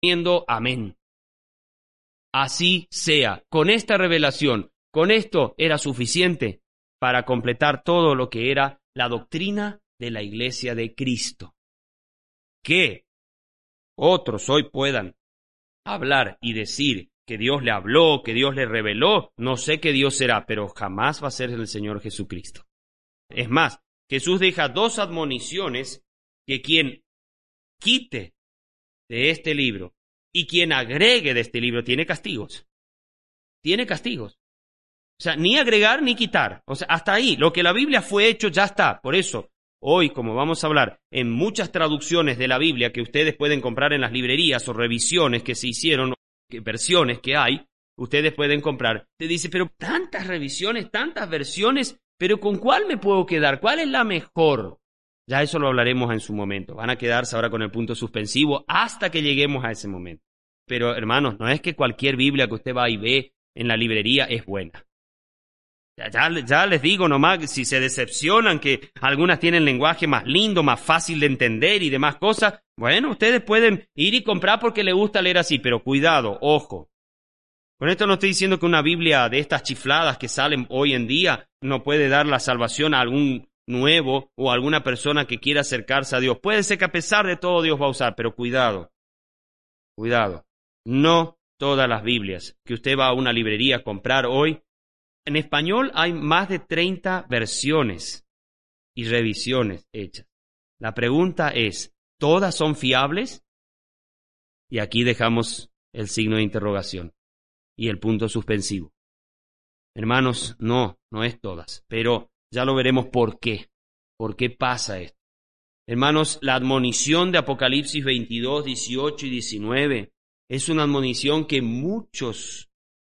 Amén. Así sea. Con esta revelación, con esto era suficiente para completar todo lo que era la doctrina de la Iglesia de Cristo. Que otros hoy puedan hablar y decir que Dios le habló, que Dios le reveló, no sé qué Dios será, pero jamás va a ser el Señor Jesucristo. Es más, Jesús deja dos admoniciones que quien quite de este libro y quien agregue de este libro tiene castigos. Tiene castigos. O sea, ni agregar ni quitar. O sea, hasta ahí. Lo que la Biblia fue hecho ya está. Por eso, hoy, como vamos a hablar, en muchas traducciones de la Biblia que ustedes pueden comprar en las librerías o revisiones que se hicieron, versiones que hay, ustedes pueden comprar. Te dice, pero tantas revisiones, tantas versiones, pero ¿con cuál me puedo quedar? ¿Cuál es la mejor? Ya eso lo hablaremos en su momento. Van a quedarse ahora con el punto suspensivo hasta que lleguemos a ese momento. Pero, hermanos, no es que cualquier Biblia que usted va y ve en la librería es buena. Ya les digo nomás, si se decepcionan que algunas tienen lenguaje más lindo, más fácil de entender y demás cosas, bueno, ustedes pueden ir y comprar porque les gusta leer así, pero cuidado, ojo. Con esto no estoy diciendo que una Biblia de estas chifladas que salen hoy en día no puede dar la salvación a algún nuevo o a alguna persona que quiera acercarse a Dios. Puede ser que a pesar de todo Dios va a usar, pero cuidado, cuidado. No todas las Biblias que usted va a una librería a comprar hoy. En español hay más de 30 versiones y revisiones hechas. La pregunta es, ¿todas son fiables? Y aquí dejamos el signo de interrogación y el punto suspensivo. Hermanos, no es todas, pero ya lo veremos por qué. ¿Por qué pasa esto? Hermanos, la admonición de Apocalipsis 22, 18 y 19 es una admonición que muchos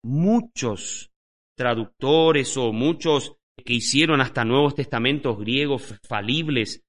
traductores o muchos que hicieron hasta Nuevos Testamentos griegos falibles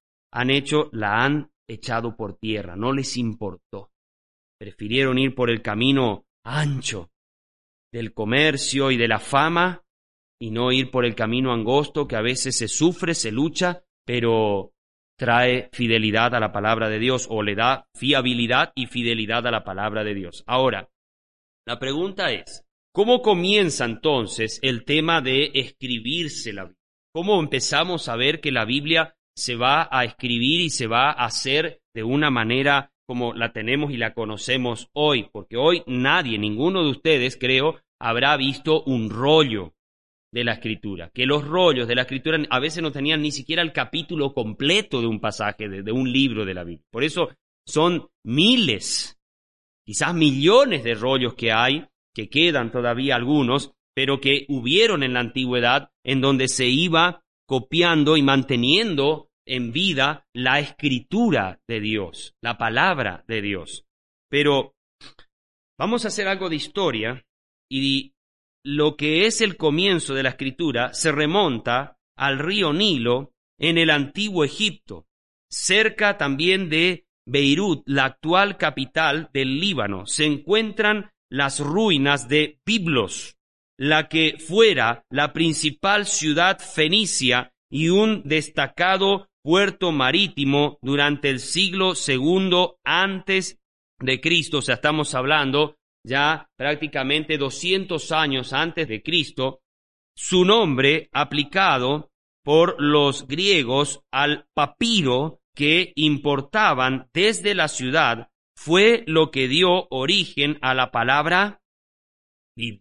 la han echado por tierra, no les importó. Prefirieron ir por el camino ancho del comercio y de la fama y no ir por el camino angosto que a veces se sufre, se lucha, pero trae fidelidad a la palabra de Dios o le da fiabilidad y fidelidad a la palabra de Dios. Ahora, la pregunta es, ¿cómo comienza entonces el tema de escribirse la Biblia? ¿Cómo empezamos a ver que la Biblia se va a escribir y se va a hacer de una manera como la tenemos y la conocemos hoy? Porque hoy ninguno de ustedes, creo, habrá visto un rollo de la Escritura. Que los rollos de la Escritura a veces no tenían ni siquiera el capítulo completo de un pasaje, de un libro de la Biblia. Por eso son miles, quizás millones de rollos que hay, que quedan todavía algunos, pero que hubieron en la antigüedad, en donde se iba copiando y manteniendo en vida la Escritura de Dios, la palabra de Dios. Pero vamos a hacer algo de historia y lo que es el comienzo de la Escritura se remonta al río Nilo en el antiguo Egipto, cerca también de Beirut, la actual capital del Líbano. Se encuentran las ruinas de Biblos, la que fuera la principal ciudad fenicia y un destacado puerto marítimo durante el siglo II antes de Cristo. O sea, estamos hablando ya prácticamente 200 años antes de Cristo. Su nombre aplicado por los griegos al papiro que importaban desde la ciudad fue lo que dio origen a la palabra Biblia.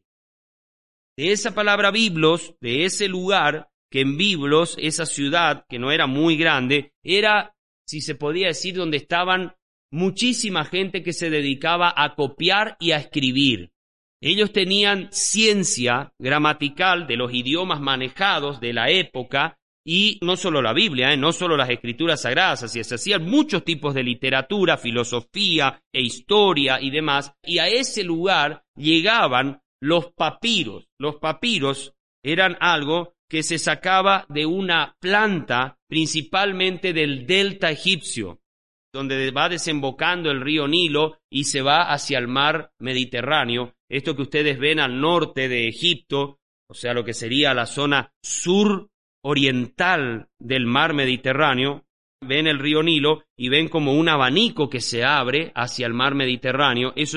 De esa palabra Biblos, de ese lugar que en Biblos, esa ciudad que no era muy grande, era, si se podía decir, donde estaban muchísima gente que se dedicaba a copiar y a escribir. Ellos tenían ciencia gramatical de los idiomas manejados de la época y no solo la Biblia, no solo las escrituras sagradas, así se hacían muchos tipos de literatura, filosofía e historia y demás, y a ese lugar llegaban los papiros. Los papiros eran algo que se sacaba de una planta principalmente del delta egipcio, donde va desembocando el río Nilo y se va hacia el mar Mediterráneo. Esto que ustedes ven al norte de Egipto, o sea, lo que sería la zona sur oriental del mar Mediterráneo, ven el río Nilo y ven como un abanico que se abre hacia el mar Mediterráneo. Eso